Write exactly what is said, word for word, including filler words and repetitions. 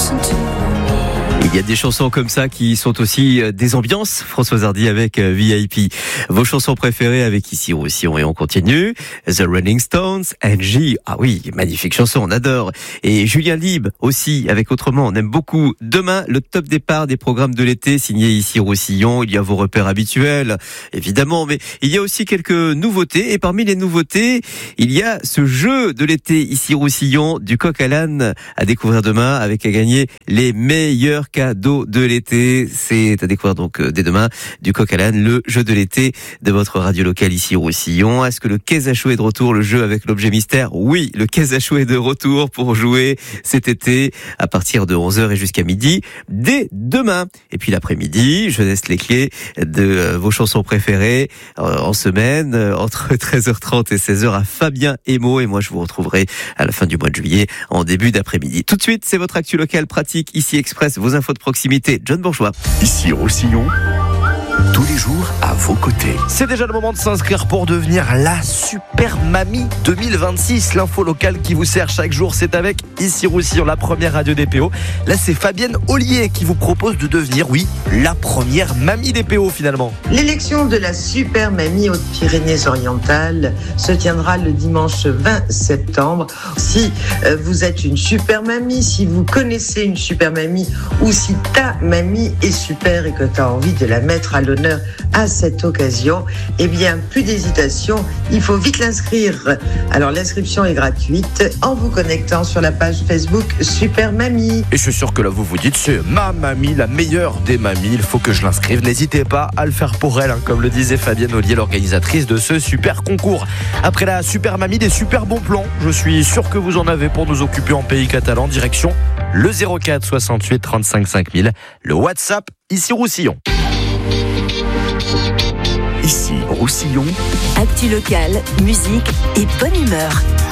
Il y a des chansons comme ça qui sont aussi des ambiances. Françoise Hardy avec V I P. Vos chansons préférées avec Ici Roussillon et on continue. The Rolling Stones, Angie. Ah oui, magnifique chanson, on adore. Et Julien Lieb aussi avec Autrement. On aime beaucoup. Demain, le top départ des programmes de l'été signé Ici Roussillon. Il y a vos repères habituels, évidemment, mais il y a aussi quelques nouveautés. Et parmi les nouveautés, il y a ce jeu de l'été Ici Roussillon du coq à l'âne à découvrir demain avec à gagner les meilleurs cadeau de l'été. C'est à découvrir donc dès demain du coq à l'âne, le jeu de l'été de votre radio locale ici Roussillon. Est-ce que le Quai Zachou est de retour, le jeu avec l'objet mystère? Oui, le Quai Zachou est de retour pour jouer cet été à partir de onze heures et jusqu'à midi dès demain. Et puis l'après-midi, je laisse les clés de vos chansons préférées en semaine entre treize heures trente et seize heures à Fabien Emo, et moi je vous retrouverai à la fin du mois de juillet en début d'après-midi. Tout de suite, c'est votre actu locale pratique ici Express, vos infos de proximité. John Bourgeois. Ici Roussillon, tous les jours à vos côtés. C'est déjà le moment de s'inscrire pour devenir la Super Mamie deux mille vingt-six. L'info locale qui vous sert chaque jour, c'est avec Ici Roussillon, la première radio des P O. Là, c'est Fabienne Ollier qui vous propose de devenir, oui, la première mamie des P O finalement. L'élection de la Super Mamie Hautes-Pyrénées-Orientales se tiendra le dimanche vingt septembre. Si euh, vous êtes une super mamie, si vous connaissez une super mamie ou si ta mamie est super et que tu as envie de la mettre à l'honneur à cette occasion, eh bien, plus d'hésitation, il faut vite l'inscrire. Alors, l'inscription est gratuite en vous connectant sur la page Facebook Super Mamie. Et je suis sûr que là, vous vous dites, c'est ma mamie, la meilleure des mamies, il faut que je l'inscrive. N'hésitez pas à le faire pour elle, hein, comme le disait Fabienne Ollier, l'organisatrice de ce super concours. Après la Super Mamie, des super bons plans. Je suis sûr que vous en avez pour nous occuper en pays catalan. Direction le zéro quatre soixante-huit trente-cinq cinq mille, le WhatsApp Ici Roussillon. Ici Roussillon, actu locale, musique et bonne humeur.